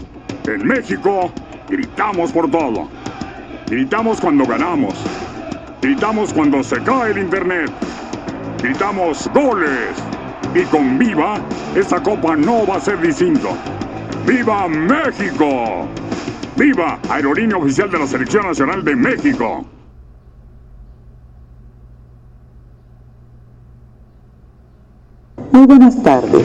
En México, gritamos por todo. Gritamos cuando ganamos. Gritamos cuando se cae el internet. Gritamos goles. Y con Viva, esta copa no va a ser distinto. ¡Viva México! ¡Viva! Aerolínea oficial de la Selección Nacional de México. Muy buenas tardes.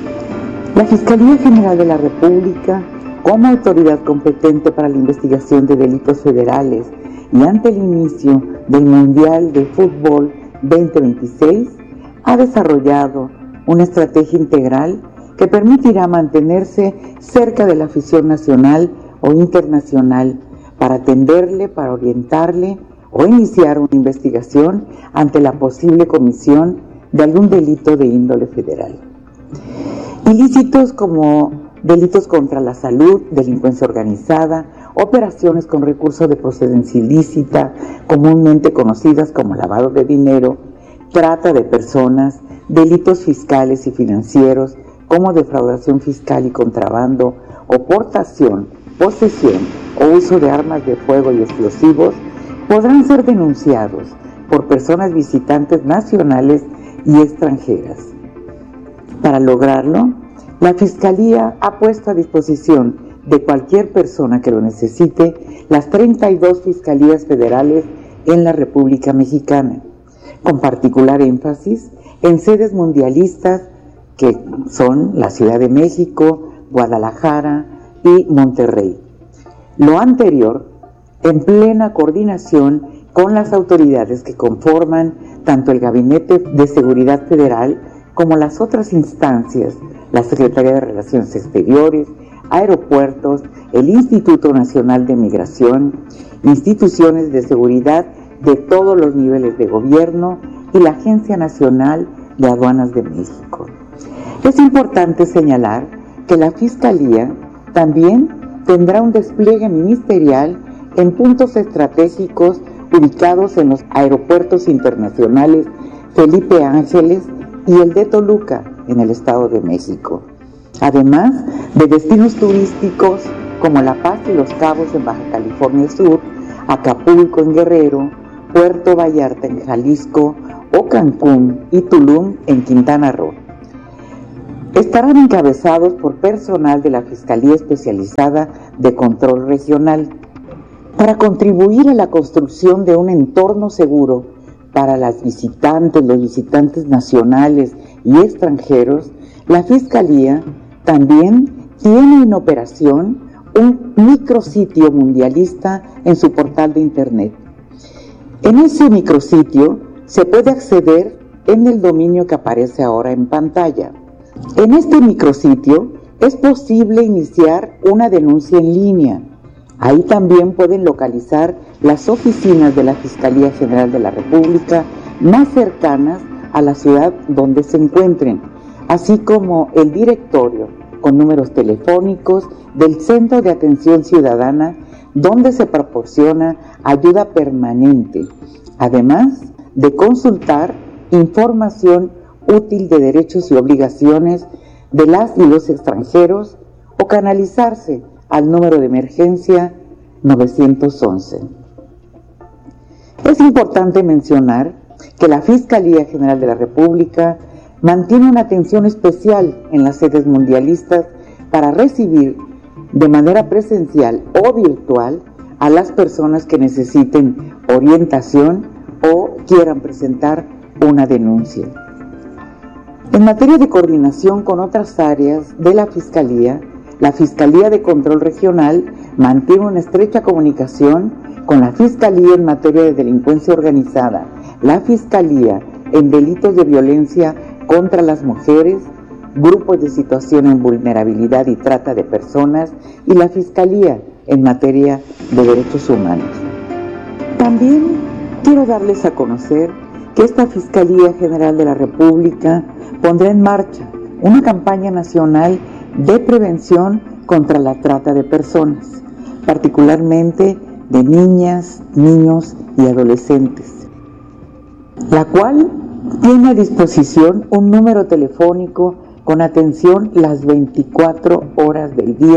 La Fiscalía General de la República, como autoridad competente para la investigación de delitos federales y ante el inicio del Mundial de Fútbol 2026, ha desarrollado una estrategia integral que permitirá mantenerse cerca de la afición nacional o internacional para atenderle, para orientarle o iniciar una investigación ante la posible comisión de algún delito de índole federal. Ilícitos como delitos contra la salud, delincuencia organizada, operaciones con recursos de procedencia ilícita, comúnmente conocidas como lavado de dinero, trata de personas, delitos fiscales y financieros como defraudación fiscal y contrabando, o portación, posesión o uso de armas de fuego y explosivos, podrán ser denunciados por personas visitantes nacionales y extranjeras. Para lograrlo, la Fiscalía ha puesto a disposición de cualquier persona que lo necesite las 32 fiscalías federales en la República Mexicana, con particular énfasis en sedes mundialistas que son la Ciudad de México, Guadalajara y Monterrey. Lo anterior en plena coordinación con las autoridades que conforman tanto el Gabinete de Seguridad Federal como las otras instancias, la Secretaría de Relaciones Exteriores, aeropuertos, el Instituto Nacional de Migración, instituciones de seguridad de todos los niveles de gobierno y la Agencia Nacional de Aduanas de México. Es importante señalar que la Fiscalía también tendrá un despliegue ministerial en puntos estratégicos ubicados en los aeropuertos internacionales Felipe Ángeles y el de Toluca, en el Estado de México, además de destinos turísticos como La Paz y Los Cabos en Baja California Sur, Acapulco en Guerrero, Puerto Vallarta en Jalisco o Cancún y Tulum en Quintana Roo. Estarán encabezados por personal de la Fiscalía Especializada de Control Regional. Para contribuir a la construcción de un entorno seguro para los visitantes nacionales y extranjeros, la Fiscalía también tiene en operación un micrositio mundialista en su portal de Internet. En ese micrositio se puede acceder en el dominio que aparece ahora en pantalla. En este micrositio es posible iniciar una denuncia en línea. Ahí también pueden localizar las oficinas de la Fiscalía General de la República más cercanas a la ciudad donde se encuentren, así como el directorio con números telefónicos del Centro de Atención Ciudadana, donde se proporciona ayuda permanente, además de consultar información útil de derechos y obligaciones de las y los extranjeros o canalizarse al número de emergencia 911. Es importante mencionar que la Fiscalía General de la República mantiene una atención especial en las sedes mundialistas para recibir de manera presencial o virtual a las personas que necesiten orientación o quieran presentar una denuncia. En materia de coordinación con otras áreas de la Fiscalía de Control Regional mantiene una estrecha comunicación con la Fiscalía en materia de delincuencia organizada, la Fiscalía en delitos de violencia contra las mujeres, grupos de situación en vulnerabilidad y trata de personas y la Fiscalía en materia de derechos humanos. También quiero darles a conocer que esta Fiscalía General de la República pondrá en marcha una campaña nacional de prevención contra la trata de personas, particularmente de niñas, niños y adolescentes, la cual tiene a disposición un número telefónico con atención las 24 horas del día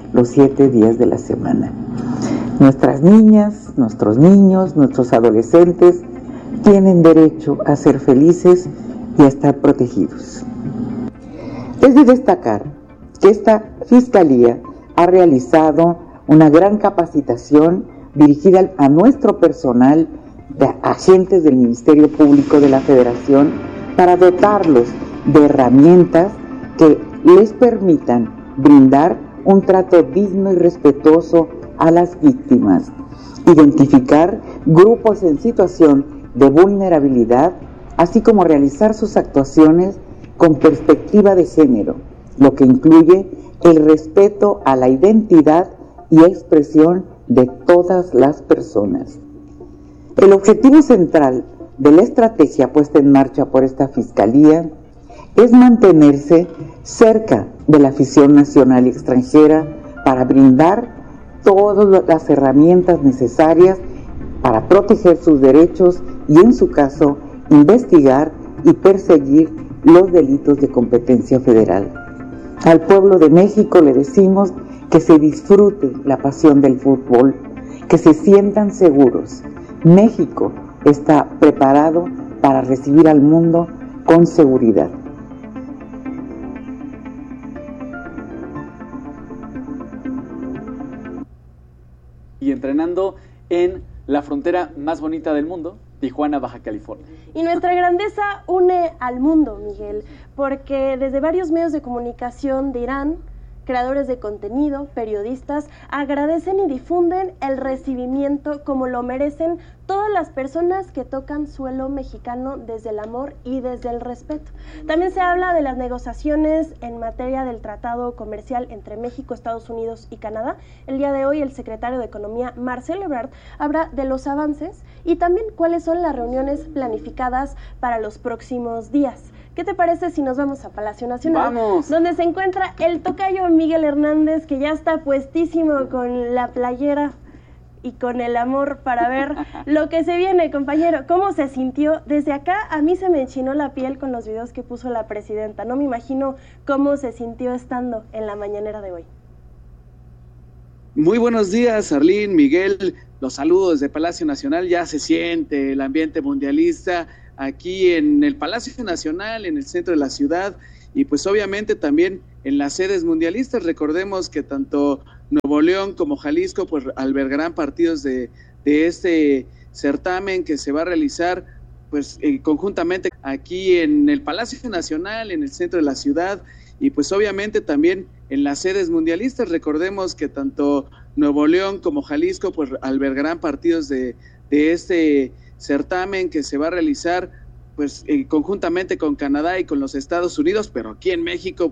los 7 días de la semana. Nuestras niñas, nuestros niños, nuestros adolescentes tienen derecho a ser felices y a estar protegidos. Es de destacar que esta Fiscalía ha realizado una gran capacitación dirigida a nuestro personal de agentes del Ministerio Público de la Federación para dotarlos de herramientas que les permitan brindar un trato digno y respetuoso a las víctimas, identificar grupos en situación de vulnerabilidad, así como realizar sus actuaciones con perspectiva de género, lo que incluye el respeto a la identidad y expresión de todas las personas. El objetivo central de la estrategia puesta en marcha por esta Fiscalía es mantenerse cerca de la afición nacional y extranjera para brindar todas las herramientas necesarias para proteger sus derechos y, en su caso, investigar y perseguir los delitos de competencia federal. Al pueblo de México le decimos que se disfrute la pasión del fútbol, que se sientan seguros. México está preparado para recibir al mundo con seguridad. Y entrenando en la frontera más bonita del mundo, Tijuana, Baja California. Y nuestra grandeza une al mundo, Miguel, porque desde varios medios de comunicación dirán, creadores de contenido, periodistas, agradecen y difunden el recibimiento como lo merecen todas las personas que tocan suelo mexicano desde el amor y desde el respeto. También se habla de las negociaciones en materia del tratado comercial entre México, Estados Unidos y Canadá. El día de hoy el secretario de Economía, Marcelo Ebrard, habla de los avances y también cuáles son las reuniones planificadas para los próximos días. ¿Qué te parece si nos vamos a Palacio Nacional? ¡Vamos! Donde se encuentra el tocayo Miguel Hernández, que ya está puestísimo con la playera y con el amor para ver lo que se viene, compañero. ¿Cómo se sintió? Desde acá a mí se me enchinó la piel con los videos que puso la presidenta. No me imagino cómo se sintió estando en la mañanera de hoy. Muy buenos días, Arlín, Miguel. Los saludo desde Palacio Nacional. Ya se siente el ambiente mundialista aquí en el Palacio Nacional, en el centro de la ciudad, y pues obviamente también en las sedes mundialistas. Recordemos que tanto Nuevo León como Jalisco pues albergarán partidos de este certamen que se va a realizar pues conjuntamente aquí en el Palacio Nacional, en el centro de la ciudad, y pues obviamente también en las sedes mundialistas. Recordemos que tanto Nuevo León como Jalisco pues albergarán partidos de este certamen que se va a realizar pues conjuntamente con Canadá y con los Estados Unidos, pero aquí en México